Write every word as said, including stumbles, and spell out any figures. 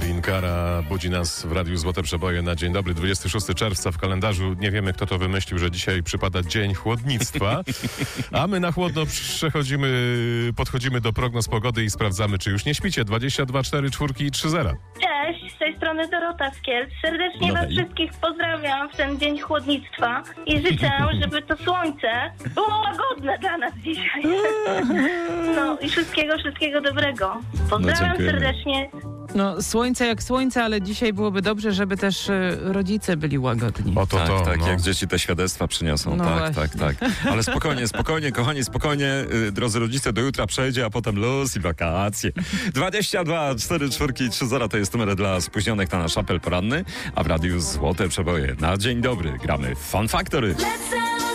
Irene Cara budzi nas w Radiu Złote Przeboje na dzień dobry, dwudziestego szóstego czerwca w kalendarzu. Nie wiemy, kto to wymyślił, że dzisiaj przypada Dzień Chłodnictwa, a my na chłodno przechodzimy, podchodzimy do prognoz pogody i sprawdzamy, czy już nie śpicie. dwadzieścia dwa, cztery, cztery i trzy zera. Cześć, z tej strony Dorota z Kielc. Serdecznie No was hej. wszystkich pozdrawiam w ten dzień chłodnictwa i życzę, żeby to słońce było łagodne dla nas dzisiaj. No i wszystkiego, wszystkiego dobrego. Pozdrawiam dziękujemy. serdecznie. No, słońce jak słońce, ale dzisiaj byłoby dobrze, żeby też e, rodzice byli łagodni. O to tak, to, tak, no. jak dzieci te świadectwa przyniosą. No tak, właśnie. tak, tak. Ale spokojnie, spokojnie, kochani, spokojnie, yy, drodzy rodzice, do jutra przejdzie, a potem luz i wakacje. dwadzieścia dwa, cztery, cztery i trzy zera to jest numer dla spóźnionych na nasz apel poranny, a w Radiu Złote Przeboje na dzień dobry gramy Fun Factory. Let's